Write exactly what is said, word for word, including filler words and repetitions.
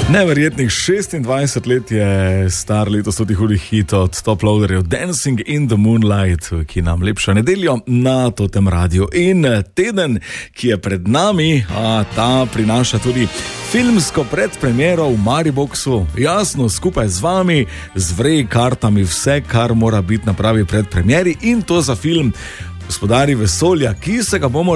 Neverjetnih šestindvajset let je star letos tudi hudih hit od Top Loaderjev Dancing in the Moonlight, ki nam lepša nedeljo na Totem Radiu. In teden, ki je pred nami, a ta prinaša tudi filmsko predpremiero v Mariboxu. Jasno, skupaj z vami, z vrej kartami vse, kar mora biti na pravi predpremieri, in to za film Gospodari vesolja, ki se ga bomo